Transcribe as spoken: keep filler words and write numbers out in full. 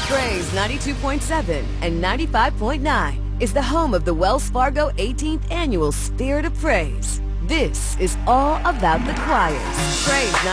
Praise ninety-two point seven and ninety-five point nine is the home of the Wells Fargo eighteenth Annual Spirit of Praise. This is all about the choirs. Praise